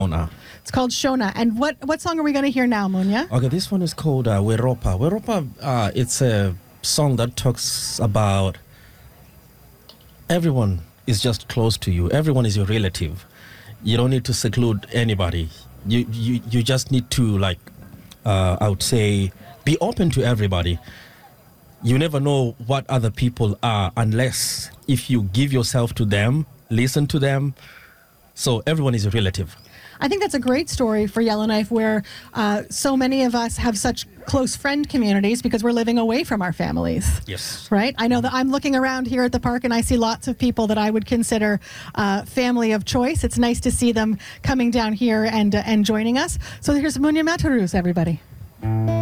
Shona. It's called Shona. And what song are we going to hear now, Munya? Okay, this one is called Weropa. Weropa, it's a song that talks about everyone is just close to you. Everyone is your relative. You don't need to seclude anybody. You just need to, I would say, be open to everybody. You never know what other people are unless if you give yourself to them, listen to them. So everyone is a relative. I think that's a great story for Yellowknife, where so many of us have such close friend communities because we're living away from our families. Yes. Right? I know that I'm looking around here at the park and I see lots of people that I would consider family of choice. It's nice to see them coming down here and joining us. So here's Munya Maturus, everybody.